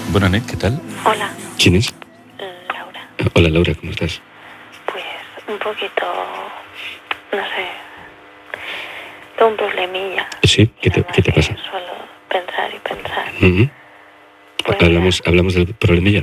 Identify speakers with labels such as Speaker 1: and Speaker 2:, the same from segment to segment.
Speaker 1: Buenas noches, ¿qué tal?
Speaker 2: Hola.
Speaker 1: ¿Quién es?
Speaker 2: Laura.
Speaker 1: Hola, Laura, ¿cómo estás?
Speaker 2: Pues un poquito, no sé, tengo un problemilla.
Speaker 1: Sí, ¿qué te pasa?
Speaker 2: Suelo pensar y pensar.
Speaker 1: Uh-huh.
Speaker 2: Pues
Speaker 1: ¿Hablamos del problemilla?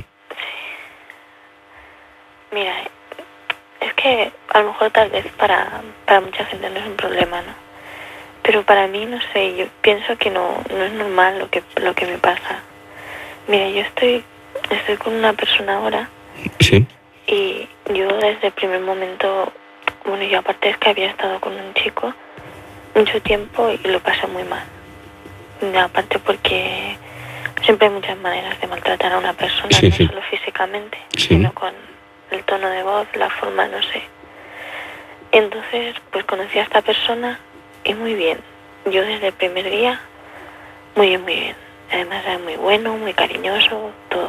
Speaker 2: Mira, es que a lo mejor tal vez para mucha gente no es un problema, ¿no? Pero para mí, no sé, yo pienso que no es normal lo que me pasa. Mira, yo estoy con una persona ahora.
Speaker 1: Sí.
Speaker 2: Y yo desde el primer momento, bueno, yo aparte es que había estado con un chico mucho tiempo y lo pasé muy mal. Y aparte porque siempre hay muchas maneras de maltratar a una persona,
Speaker 1: Sí,
Speaker 2: no
Speaker 1: sí.
Speaker 2: solo físicamente,
Speaker 1: Sí.
Speaker 2: sino con el tono de voz, la forma, no sé. Entonces, pues conocí a esta persona y muy bien. Yo desde el primer día, muy bien, muy bien. Además era muy bueno, muy cariñoso, todo.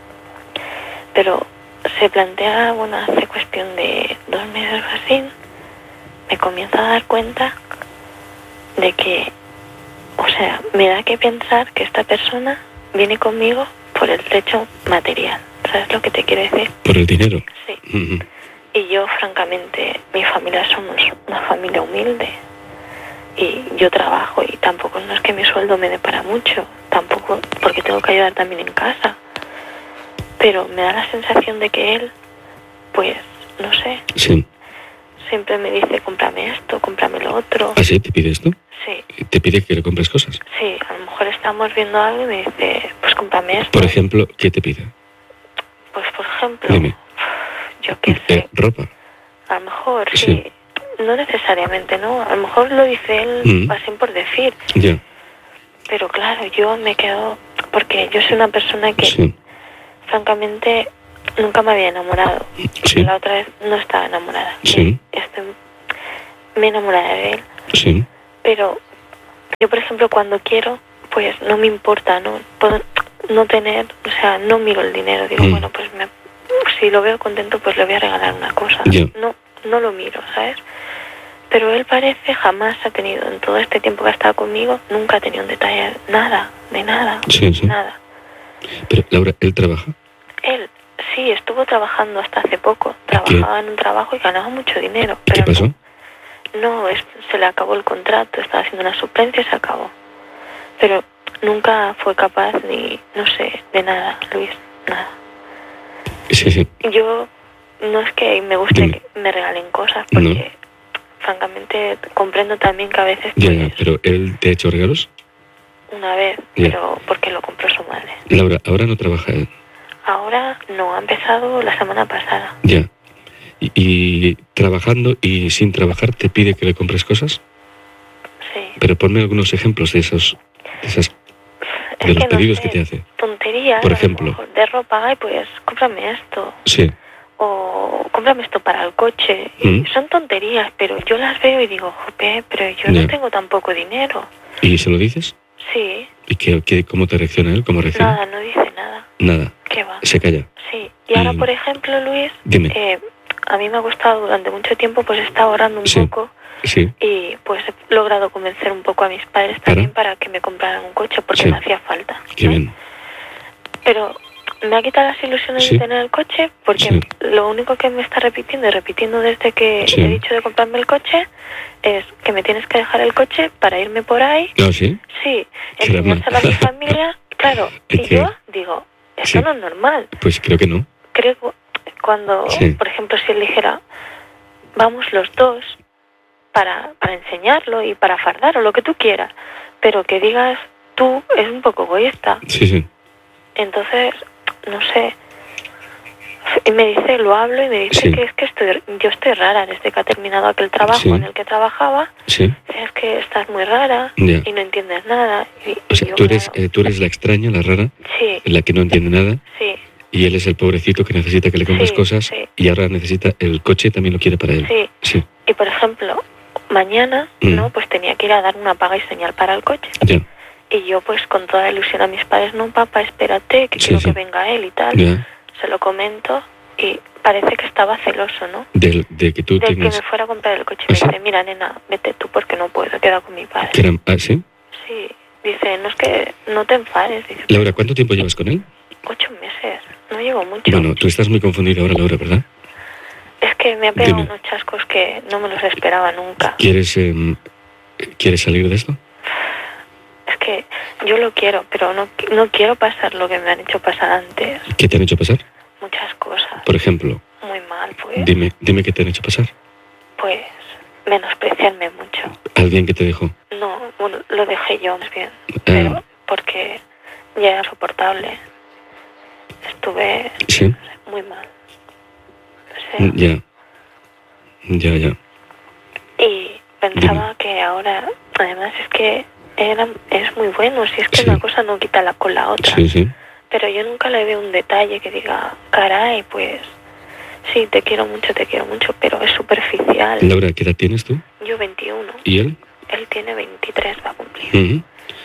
Speaker 2: Pero se plantea, bueno, hace cuestión de 2 meses o así, me comienzo a dar cuenta de que, o sea, me da que pensar que esta persona viene conmigo por el hecho material. ¿Sabes lo que te quiero decir?
Speaker 1: ¿Por el dinero?
Speaker 2: Sí.
Speaker 1: Uh-huh.
Speaker 2: Y yo, francamente, mi familia somos una familia humilde. Y yo trabajo y tampoco no es que mi sueldo me dé para mucho. Tampoco, porque tengo que ayudar también en casa. Pero me da la sensación de que él, pues, no sé.
Speaker 1: Sí.
Speaker 2: Siempre me dice, cómprame esto, cómprame lo otro.
Speaker 1: ¿Ah, sí? ¿Te pide esto?
Speaker 2: Sí.
Speaker 1: ¿Te pide que le compres cosas?
Speaker 2: Sí, a lo mejor estamos viendo algo y me dice, pues cómprame esto.
Speaker 1: Por ejemplo, ¿qué te pide?
Speaker 2: Pues por ejemplo,
Speaker 1: Dime.
Speaker 2: Yo qué sé.
Speaker 1: ¿Ropa?
Speaker 2: A lo mejor,
Speaker 1: Sí.
Speaker 2: sí. No necesariamente, ¿no? A lo mejor lo dice él así por decir.
Speaker 1: Ya.
Speaker 2: Pero claro, yo me quedo, porque yo soy una persona que,
Speaker 1: Sí.
Speaker 2: francamente, nunca me había enamorado.
Speaker 1: Sí.
Speaker 2: La otra vez no estaba enamorada.
Speaker 1: Sí.
Speaker 2: Me enamoré de él.
Speaker 1: Sí.
Speaker 2: Pero yo, por ejemplo, cuando quiero, pues no me importa, ¿no? Puedo no tener, o sea, no miro el dinero. Digo, bueno, pues si lo veo contento, pues le voy a regalar una cosa.
Speaker 1: Yeah.
Speaker 2: No lo miro, ¿sabes? Pero él parece jamás ha tenido, en todo este tiempo que ha estado conmigo, nunca ha tenido un detalle, nada, de nada,
Speaker 1: Sí, sí.
Speaker 2: nada.
Speaker 1: Pero, Laura, ¿él trabaja?
Speaker 2: Él, sí, estuvo trabajando hasta hace poco. Trabajaba en un trabajo y ganaba mucho dinero.
Speaker 1: ¿Y qué pasó?
Speaker 2: No, se le acabó el contrato, estaba haciendo una suplencia y se acabó. Pero nunca fue capaz ni, no sé, de nada, Luis, nada.
Speaker 1: Sí, sí.
Speaker 2: Yo, no es que me guste que me regalen cosas, porque francamente comprendo también que a veces...
Speaker 1: Ya, pero ¿él te ha hecho regalos?
Speaker 2: Una vez, pero porque lo compró su madre.
Speaker 1: Laura, ¿ahora no trabaja él?
Speaker 2: Ahora no, ha empezado la semana pasada.
Speaker 1: Ya. ¿Y trabajando y sin trabajar te pide que le compres cosas?
Speaker 2: Sí.
Speaker 1: Pero ponme algunos ejemplos de los pedidos que te hace.
Speaker 2: Tonterías,
Speaker 1: por ejemplo.
Speaker 2: De ropa, ay, pues cómprame esto.
Speaker 1: Sí.
Speaker 2: O cómprame esto para el coche. Y son tonterías, pero yo las veo y digo, jope, pero yo no tengo tan poco dinero.
Speaker 1: ¿Y se lo dices?
Speaker 2: Sí.
Speaker 1: ¿Y cómo te reacciona él? ¿Cómo reacciona?
Speaker 2: Nada, no dice nada.
Speaker 1: Nada.
Speaker 2: ¿Qué va?
Speaker 1: Se calla.
Speaker 2: Sí. Y ahora, por ejemplo, Luis,
Speaker 1: dime.
Speaker 2: A mí me ha gustado durante mucho tiempo, pues he estado ahorrando un poco.
Speaker 1: Sí.
Speaker 2: Y pues he logrado convencer un poco a mis padres también para que me compraran un coche, porque me hacía falta.
Speaker 1: Qué bien.
Speaker 2: Pero me ha quitado las ilusiones de tener el coche, porque lo único que me está repitiendo desde que he dicho de comprarme el coche es que me tienes que dejar el coche para irme por ahí.
Speaker 1: ¿Ah, sí?
Speaker 2: Sí, enseñárselo a mi familia, claro. Y yo digo, eso no es normal.
Speaker 1: Pues creo que no.
Speaker 2: Creo que cuando, por ejemplo, si él dijera, vamos los dos para enseñarlo y para fardar o lo que tú quieras, pero que digas tú es un poco egoísta.
Speaker 1: Sí, sí.
Speaker 2: Entonces, no sé, y me dice, lo hablo y me dice que es que yo estoy rara desde que ha terminado aquel trabajo en el que trabajaba.
Speaker 1: Sí.
Speaker 2: Es que estás muy rara y no entiendes nada.
Speaker 1: O sea, tú eres la extraña, la rara, la que no entiende nada.
Speaker 2: Sí.
Speaker 1: Y él es el pobrecito que necesita que le compres cosas y ahora necesita el coche, también lo quiere para él.
Speaker 2: Sí.
Speaker 1: Sí.
Speaker 2: Y por ejemplo, mañana, ¿no? Pues tenía que ir a dar una paga y señal para el coche.
Speaker 1: Ya.
Speaker 2: Y yo pues con toda ilusión a mis padres, no, papá, espérate, que quiero que venga él y tal. Se lo comento y parece que estaba celoso, ¿no?
Speaker 1: De que tú
Speaker 2: que me fuera a comprar el coche. Me dice, mira, nena, vete tú porque no puedo, he quedado con mi padre.
Speaker 1: ¿Ah, sí?
Speaker 2: Sí. Dice, no es que no te enfades. Dice,
Speaker 1: Laura, ¿cuánto tiempo llevas con él?
Speaker 2: No llevo mucho.
Speaker 1: Bueno, tú estás muy confundida ahora, Laura, ¿verdad?
Speaker 2: Es que me ha pegado
Speaker 1: Dime.
Speaker 2: unos chascos que no me los esperaba nunca.
Speaker 1: ¿Quieres salir de esto?
Speaker 2: Es que yo lo quiero, pero no quiero pasar lo que me han hecho pasar antes.
Speaker 1: ¿Qué te han hecho pasar?
Speaker 2: Muchas cosas.
Speaker 1: Por ejemplo,
Speaker 2: Muy mal, pues.
Speaker 1: dime qué te han hecho pasar.
Speaker 2: Pues menospreciarme mucho.
Speaker 1: ¿Alguien que te dejó?
Speaker 2: No, bueno, lo dejé yo más bien. Pero porque ya era soportable. Estuve
Speaker 1: Sí.
Speaker 2: muy mal. O sea,
Speaker 1: Ya.
Speaker 2: y pensaba que ahora, además es que es muy bueno, si es que
Speaker 1: Sí.
Speaker 2: una cosa no quita con la otra.
Speaker 1: Sí.
Speaker 2: Pero yo nunca le veo un detalle que diga, caray, pues sí, te quiero mucho, pero es superficial.
Speaker 1: Laura, ¿qué edad tienes tú?
Speaker 2: Yo 21.
Speaker 1: ¿Y él?
Speaker 2: Él tiene 23, va a cumplir.
Speaker 1: Ujú.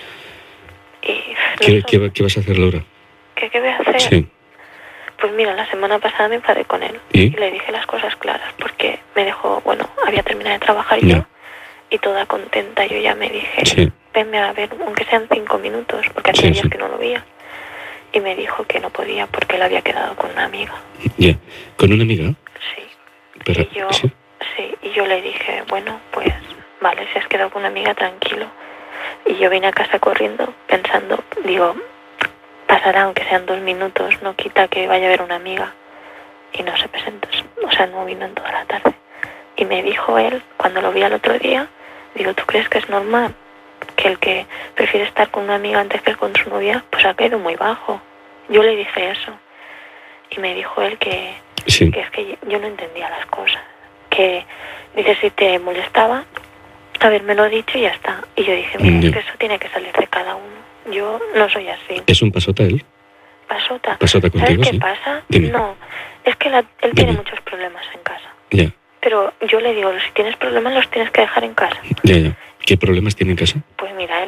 Speaker 2: Y
Speaker 1: ¿Qué vas a hacer, Laura?
Speaker 2: ¿Qué voy a hacer?
Speaker 1: Sí.
Speaker 2: Pues mira, la semana pasada me enfadé con él.
Speaker 1: ¿Y?
Speaker 2: Le dije las cosas claras, porque me dejó, bueno, había terminado de trabajar
Speaker 1: Ya.
Speaker 2: yo, y toda contenta yo ya me dije,
Speaker 1: Sí.
Speaker 2: venme a ver, aunque sean 5 minutos, porque hacía
Speaker 1: Sí,
Speaker 2: días
Speaker 1: sí.
Speaker 2: que no lo veía. Y me dijo que no podía porque él había quedado con una amiga.
Speaker 1: Ya. ¿Con una amiga?
Speaker 2: Sí.
Speaker 1: Pero,
Speaker 2: Y yo,
Speaker 1: sí.
Speaker 2: sí, y yo le dije, bueno, pues vale, si has quedado con una amiga, tranquilo. Y yo vine a casa corriendo pensando, digo, pasará aunque sean 2 minutos, no quita que vaya a ver una amiga. Y no se presentó, o sea, no vino en toda la tarde. Y me dijo él, cuando lo vi al otro día, digo, ¿tú crees que es normal que el que prefiere estar con una amiga antes que con su novia, pues ha caído muy bajo? Yo le dije eso. Y me dijo él que
Speaker 1: Sí.
Speaker 2: es que yo no entendía las cosas. Que dice, si te molestaba, habérmelo dicho y ya está. Y yo dije, mira, es que eso tiene que salir de cada uno. Yo no soy así.
Speaker 1: ¿Es un pasota él?
Speaker 2: Pasota.
Speaker 1: ¿Pasota contigo?
Speaker 2: ¿Sabes qué
Speaker 1: Sí.
Speaker 2: pasa?
Speaker 1: Dime.
Speaker 2: No, es que él
Speaker 1: Dime.
Speaker 2: tiene muchos problemas en casa.
Speaker 1: Ya.
Speaker 2: Pero yo le digo, si tienes problemas los tienes que dejar en casa.
Speaker 1: Ya. ¿Qué problemas tiene en casa?
Speaker 2: Pues mira, él